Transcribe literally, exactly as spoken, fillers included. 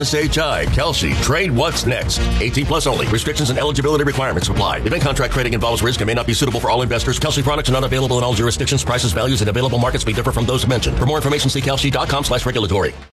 S H I, Kelsey, trade what's next. eighteen plus only. Restrictions and eligibility requirements apply. Event contract trading involves risk and may not be suitable for all investors. Kelsey products are not available in all jurisdictions. Prices, values, and available markets may differ from those mentioned. For more information, see kelsey dot com slash regulatory.